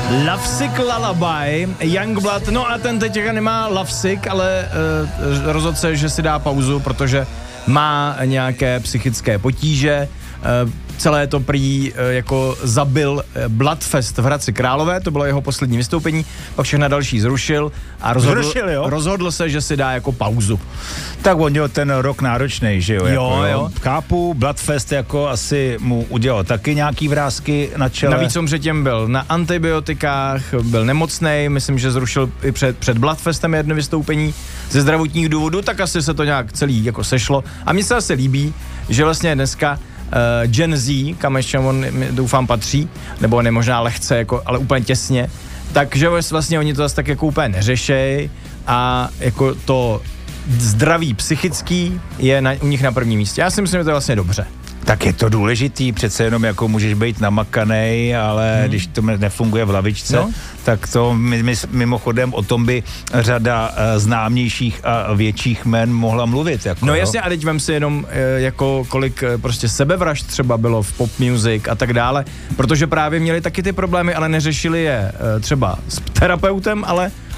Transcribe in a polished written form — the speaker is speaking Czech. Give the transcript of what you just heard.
Lovesick Lullaby, Youngblood, no a ten teďka nemá Lovesick, ale rozhodl se, že si dá pauzu, protože má nějaké psychické potíže. Celé to prý jako zabil Bloodfest v Hradci Králové, to bylo jeho poslední vystoupení, pak všechna další zrušil a rozhodl se, že si dá jako pauzu. Tak on měl ten rok náročnej, že jo? Jo. Chápu, Bloodfest jako asi mu udělal taky nějaký vrásky na čele. Navíc on předtím byl na antibiotikách, byl nemocnej, myslím, že zrušil i před Bloodfestem jedno vystoupení ze zdravotních důvodů, tak asi se to nějak celý jako sešlo. A mně se asi líbí, že vlastně dneska Gen Z, kam ještě on doufám patří, nebo ne možná lehce, jako, ale úplně těsně, takže vlastně oni to zase tak jako úplně neřešej a jako to zdraví psychický je u nich na prvním místě. Já si myslím, že to je vlastně dobře. Tak je to důležitý, přece jenom jako můžeš být namakanej, ale když to nefunguje v lavičce, tak to mimochodem o tom by řada známějších a větších men mohla mluvit. Jako, no jasně, a teď vem si jenom jako kolik prostě sebevražd třeba bylo v pop music a tak dále, protože právě měli taky ty problémy, ale neřešili je třeba s terapeutem, ale